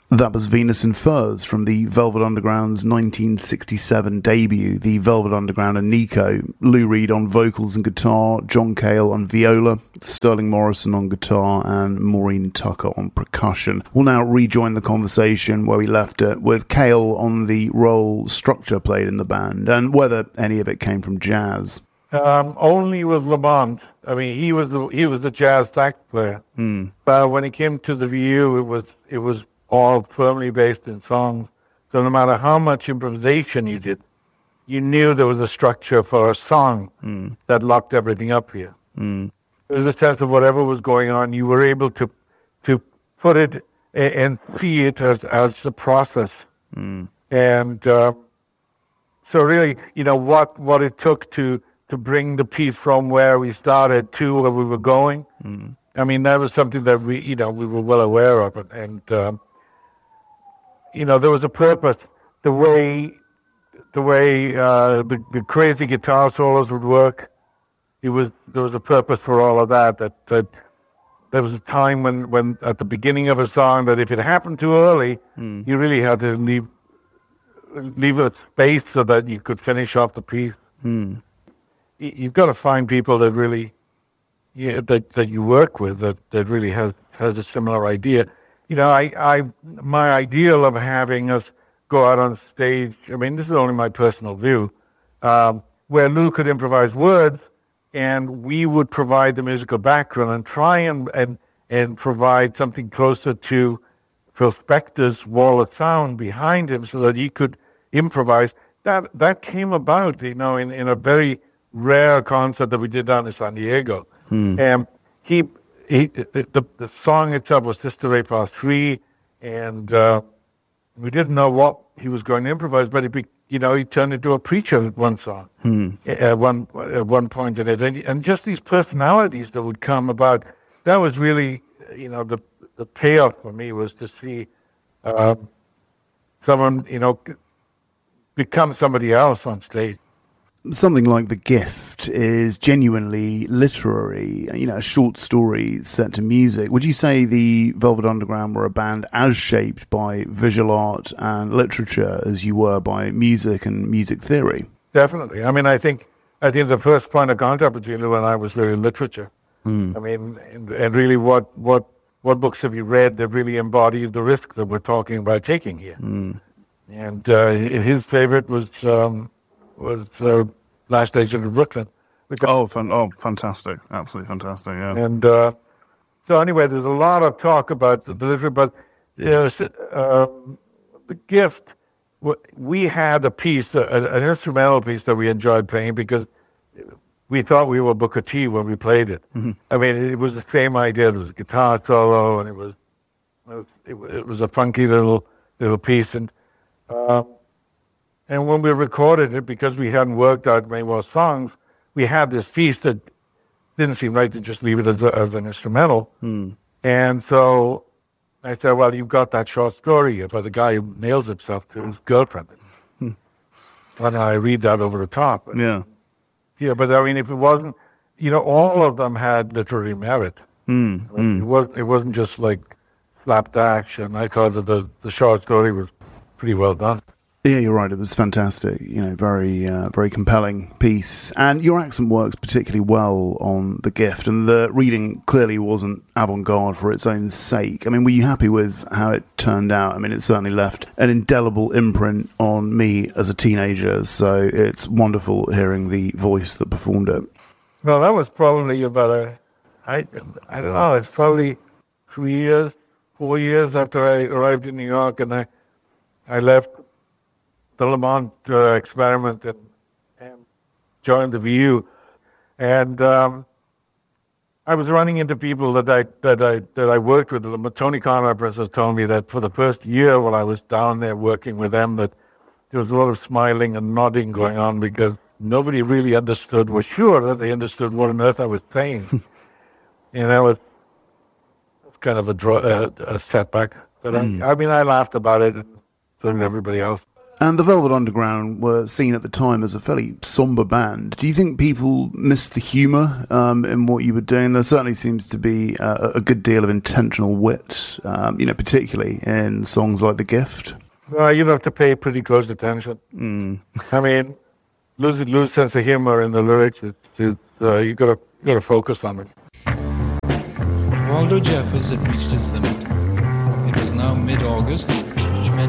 That was Venus in Furs from the Velvet Underground's 1967 debut, The Velvet Underground and Nico. Lou Reed on vocals and guitar, John Cale on viola, Sterling Morrison on guitar, and Maureen Tucker on percussion. We'll now rejoin the conversation where we left it, with Cale on the role Structure played in the band, and whether any of it came from jazz. Only with Lamont. I mean, he was the jazz sax player. But when it came to the View, it was all firmly based in songs. So no matter how much improvisation you did, you knew there was a structure for a song that locked everything up here. There was a sense of whatever was going on, you were able to put it and see it as the process. And so really, what it took to bring the piece from where we started to where we were going. I mean, that was something that we were well aware of, and there was a purpose. The way the crazy guitar solos would work, there was a purpose for all of that. That there was a time when at the beginning of a song that if it happened too early, you really had to leave a space so that you could finish off the piece. You've got to find people that really, that you work with that really has a similar idea. My ideal of having us go out on stage, I mean, this is only my personal view, where Lou could improvise words and we would provide the musical background and try and provide something closer to Phil Spector's wall of sound behind him so that he could improvise. That came about, in a very rare concert that we did down in San Diego. And the song itself was Sister Ray Part 3, and we didn't know what he was going to improvise, but he turned into a preacher with one song at one point in it. And just these personalities that would come about, that was really, the payoff for me was to see someone, become somebody else on stage. Something like The Gift is genuinely literary, a short story set to music. Would you say the Velvet Underground were a band as shaped by visual art and literature as you were by music and music theory? Definitely. I mean, I think the first point of contact between you and I was really literature. I mean, and really what books have you read that really embody the risk that we're talking about taking here? And his favorite was Last Agent of Brooklyn. Fantastic. Absolutely fantastic, yeah. And so anyway, there's a lot of talk about the delivery, but The Gift, we had a piece, an instrumental piece that we enjoyed playing because we thought we were Booker T when we played it. I mean, it was the same idea. It was a guitar solo, and it was a funky little piece. And when we recorded it, because we hadn't worked out many more songs, we had this piece that didn't seem right to just leave it as an instrumental. And so I said, well, you've got that short story about the guy who nails himself to his girlfriend. And I read that over the top. Yeah, but I mean, if it wasn't, all of them had literary merit. It wasn't just like slapdash, and I thought that the short story was pretty well done. Yeah, you're right. It was fantastic. Very, very compelling piece. And your accent works particularly well on The Gift. And the reading clearly wasn't avant-garde for its own sake. I mean, were you happy with how it turned out? I mean, it certainly left an indelible imprint on me as a teenager. So it's wonderful hearing the voice that performed it. Well, that was probably about I don't know. It's probably 4 years after I arrived in New York, and I left the Lamont experiment and joined the View, and I was running into people that I worked with. Tony Conrad, for instance, told me that for the first year while I was down there working with them, that there was a lot of smiling and nodding going on because nobody really was sure that they understood what on earth I was saying. And that was kind of a setback. But I mean, I laughed about it, and so did everybody else. And the Velvet Underground were seen at the time as a fairly somber band. Do you think people missed the humour in what you were doing? There certainly seems to be a good deal of intentional wit, particularly in songs like The Gift. You have to pay pretty close attention. I mean, lose sense of humour in the lyrics. You got to focus on it. Waldo Jeffers had reached his limit. It was now mid-August.